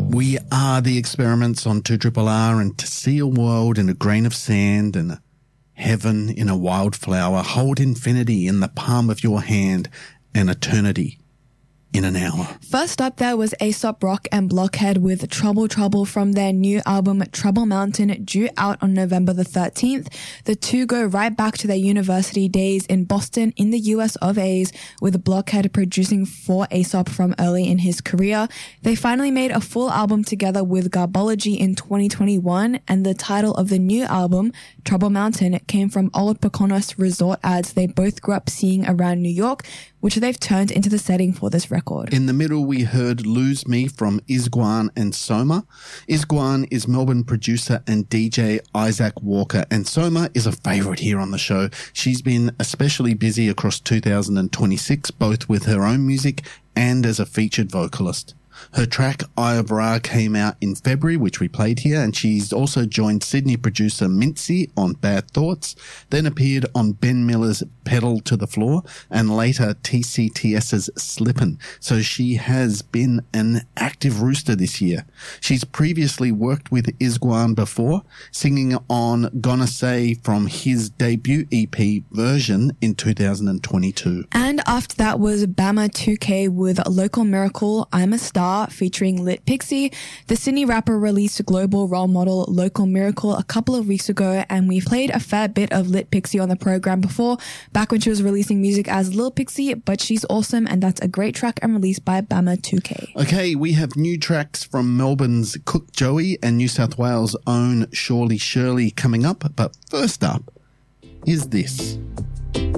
We are the Experiments on 2RRR, and to see a world in a grain of sand and heaven in a wildflower, hold infinity in the palm of your hand and eternity in an hour. First up there was Aesop Rock and Blockhead with Trouble Trouble from their new album Trouble Mountain, due out on November the 13th. The two go right back to their university days in Boston in the US of A's, with Blockhead producing for Aesop from early in his career. They finally made a full album together with Garbology in 2021, and the title of the new album, Trouble Mountain, came from old Poconos resort ads they both grew up seeing around New York, which they've turned into the setting for this record. In the middle, we heard Lose Me from Isguan and Soma. Isguan is Melbourne producer and DJ Isaac Walker, and Soma is a favourite here on the show. She's been especially busy across 2026, both with her own music and as a featured vocalist. Her track Eye of Ra came out in February, which we played here, and she's also joined Sydney producer Mincy on Bad Thoughts, then appeared on Ben Miller's Pedal to the Floor, and later TCTS's Slippin'. So she has been an active rooster this year. She's previously worked with Isguan before, singing on Gonna Say from his debut EP Version in 2022. And after that was Bama 2K with Local Miracle, I'm a Star, featuring Lit Pixie. The Sydney rapper released global role model Local Miracle a couple of weeks ago, and we played a fair bit of Lit Pixie on the program before, back when she was releasing music as Lil Pixie, but she's awesome, and that's a great track and released by Bama 2K. Okay, we have new tracks from Melbourne's Cook Joey and New South Wales' own Surely Shirley coming up, but first up is this.